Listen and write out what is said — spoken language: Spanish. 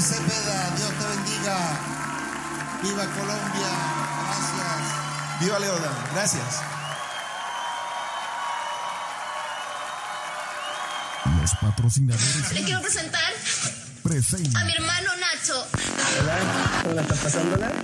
Cepeda, Dios te bendiga. Viva Colombia, gracias. Viva Leodan, gracias. Los patrocinadores. Les quiero presentar Presenta a mi hermano Nacho. Hola, ¿cómo la estás pasándola?